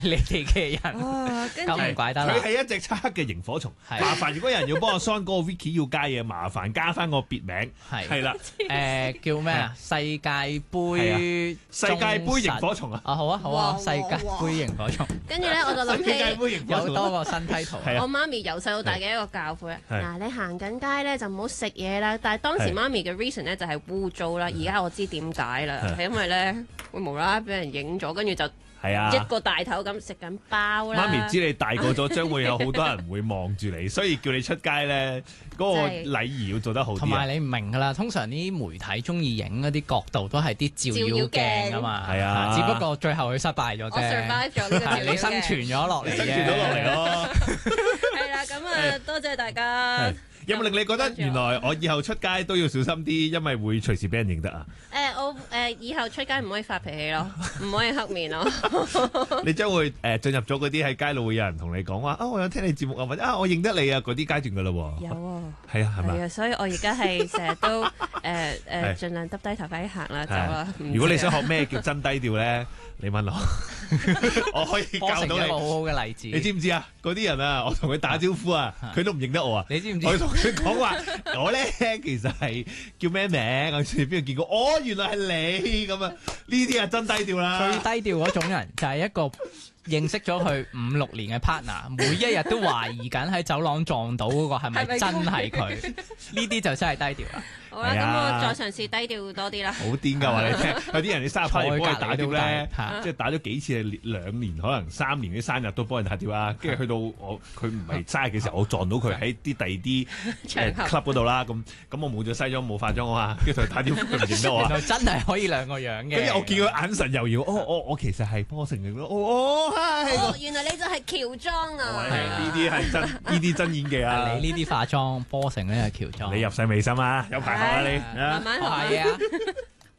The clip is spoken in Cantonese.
你哋嘅人， 跟住咁唔怪得啦。 佢係一隻漆黑嘅螢火蟲。麻煩如果有人要幫我 son 嗰個 Vicky 要加嘢，麻煩加翻個別名。係啦， 叫咩啊？世界盃世界盃螢火蟲啊！ 好啊好啊，世界盃螢火蟲。 跟住咧，我就諗世界盃起螢火蟲有多個新 title。 我媽咪由細到大嘅一個教誨。嗱，你行緊街咧就唔好食嘢啦。但係當時媽咪嘅 reason 咧就係污糟啦。而家我知點解啦，係因為咧會無啦啦俾人影咗，跟住就一個大頭咁食緊包啦。 媽咪知你大個咗，將會有好多人會望住你，所以叫你出街咧，嗰個禮儀要做得好啲。 同埋你唔明㗎啦，通常啲媒體中意影嗰啲角度都係啲照妖鏡啊嘛。 係啊， 只不過最後佢失敗咗啫。 我 survive 咗呢個照妖鏡， 你生存咗落嚟啫。 生存咗落嚟咯。 係啦，咁啊，多謝大家。 有冇令你覺得原來我以後出街都要小心啲，因為會隨時俾人認得啊？ 我以後出街唔可以發脾氣咯，唔可以黑面咯。 你將會進入咗嗰啲喺街路會有人同你講話啊，我有聽你節目啊，或者我認得你啊嗰啲階段噶啦喎。 有啊， 係啊，係咪？ 係啊，所以我而家係成日都盡量耷低頭快啲行啦，走啦。 如果你想學咩叫真低調咧，你問我，我可以教到你。 一個好好嘅例子。 你知唔知啊？嗰啲人啊，我同佢打招呼啊，佢都唔認得我啊。 你知唔知？ 我同佢講話，我咧其實係叫咩名？我邊度見過？哦，原來係你咁啊！呢啲係真低調啦。 最低調嗰種人就係一個認識咗佢5-6年嘅 partner， 每一日都懷疑緊喺走廊撞到嗰個係咪真係佢？呢啲就真係低調啦。 好啦，咁我再嘗試低調多啲啦。 好癲㗎話你聽，有啲人你生日派嚟幫佢打碟咧，即係打咗幾次，2年可能3年啲生日都幫人打碟啦。跟住去到佢唔係生日嘅時候，我撞到佢喺啲第二啲 club 嗰度啦。咁我冇着西裝冇化妝啊嘛，跟住同佢打碟，佢唔認得我啊。 原來真係可以兩個樣嘅。 跟住我見佢眼神猶豫，我其實係波成嚟咯。 原來你就係喬裝啊！ 呢啲係真，呢啲真演技啊！ 你呢啲化妝，波成呢係喬裝。 你入世未深啊，有排學啊你。 慢慢學啊。